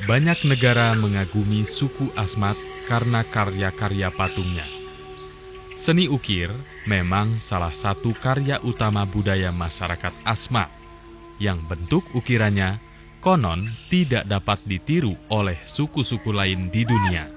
Banyak negara mengagumi suku Asmat karena karya-karya patungnya. Seni ukir memang salah satu karya utama budaya masyarakat Asmat, yang bentuk ukirannya konon tidak dapat ditiru oleh suku-suku lain di dunia.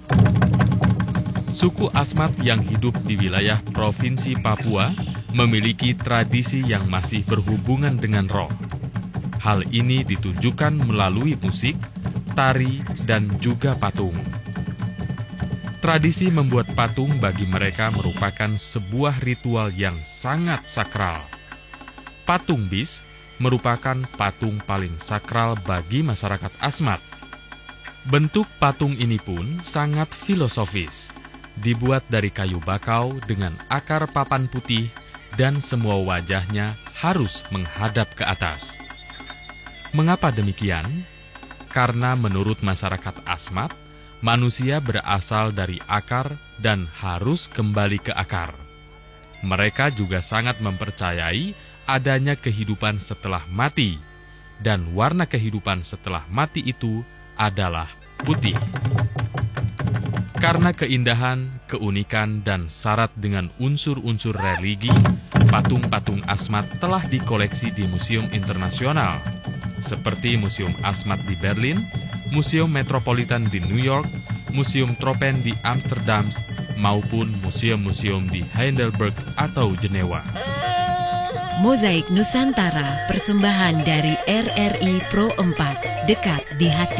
Suku Asmat yang hidup di wilayah Provinsi Papua memiliki tradisi yang masih berhubungan dengan roh. Hal ini ditunjukkan melalui musik, tari, dan juga patung. Tradisi membuat patung bagi mereka merupakan sebuah ritual yang sangat sakral. Patung bis merupakan patung paling sakral bagi masyarakat Asmat. Bentuk patung ini pun sangat filosofis, dibuat dari kayu bakau dengan akar papan putih dan semua wajahnya harus menghadap ke atas. Mengapa demikian? Karena menurut masyarakat Asmat, manusia berasal dari akar dan harus kembali ke akar. Mereka juga sangat mempercayai adanya kehidupan setelah mati, dan warna kehidupan setelah mati itu adalah putih. Karena keindahan, keunikan, dan syarat dengan unsur-unsur religi, patung-patung Asmat telah dikoleksi di museum internasional, seperti Museum Asmat di Berlin, Museum Metropolitan di New York, Museum Tropen di Amsterdam, maupun museum-museum di Heidelberg atau Jenewa. Mozaik Nusantara, persembahan dari RRI Pro 4, dekat di hati.